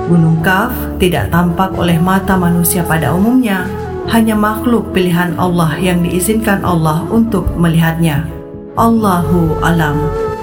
Gunung Kaf tidak tampak oleh mata manusia pada umumnya, hanya makhluk pilihan Allah yang diizinkan Allah untuk melihatnya. Allahu alam.